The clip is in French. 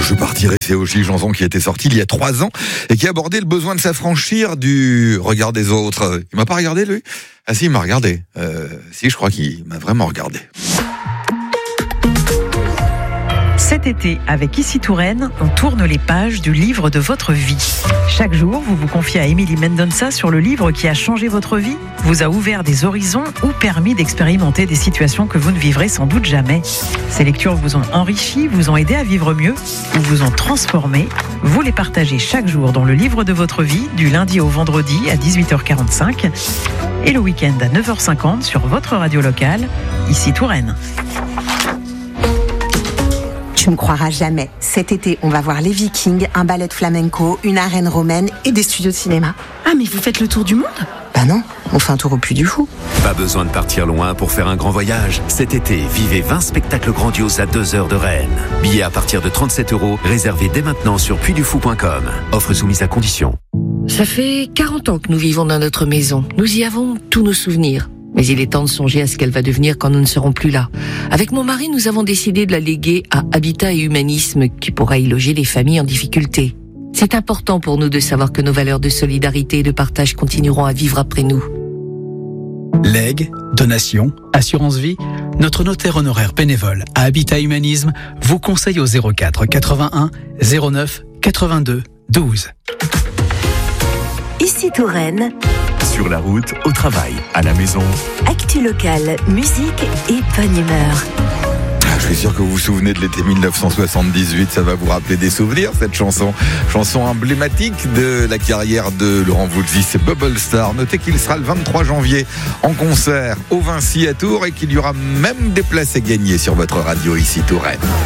Je partirai, c'est aussi une chanson qui était sortie il y a 3 ans et qui abordait le besoin de s'affranchir du regard des autres. Il m'a pas regardé, lui? Ah si, il m'a regardé. Si, je crois qu'il m'a vraiment regardé. Cet été, avec Ici Touraine, on tourne les pages du livre de votre vie. Chaque jour, vous vous confiez à Émilie Mendonça sur le livre qui a changé votre vie, vous a ouvert des horizons ou permis d'expérimenter des situations que vous ne vivrez sans doute jamais. Ces lectures vous ont enrichi, vous ont aidé à vivre mieux ou vous ont transformé. Vous les partagez chaque jour dans le livre de votre vie, du lundi au vendredi à 18h45 et le week-end à 9h50 sur votre radio locale, Ici Touraine. Tu ne croiras jamais. Cet été, on va voir les Vikings, un ballet de flamenco, une arène romaine et des studios de cinéma. Ah, mais vous faites le tour du monde ? Bah non, on fait un tour au Puy du Fou. Pas besoin de partir loin pour faire un grand voyage. Cet été, vivez 20 spectacles grandioses à 2 heures de Rennes. Billets à partir de 37 €, réservés dès maintenant sur puydufou.com. Offre soumise à condition. Ça fait 40 ans que nous vivons dans notre maison. Nous y avons tous nos souvenirs. Mais il est temps de songer à ce qu'elle va devenir quand nous ne serons plus là. Avec mon mari, nous avons décidé de la léguer à Habitat et Humanisme, qui pourra y loger les familles en difficulté. C'est important pour nous de savoir que nos valeurs de solidarité et de partage continueront à vivre après nous. Legs, donations, assurance vie, notre notaire honoraire bénévole à Habitat Humanisme vous conseille au 04 81 09 82 12. Ici Touraine. Sur la route, au travail, à la maison. Actu locale, musique et bonne humeur. Je suis sûr que vous vous souvenez de l'été 1978, ça va vous rappeler des souvenirs, cette chanson. Chanson emblématique de la carrière de Laurent Voulzy, c'est Bubble Star. Notez qu'il sera le 23 janvier en concert au Vinci à Tours et qu'il y aura même des places à gagner sur votre radio Ici Touraine.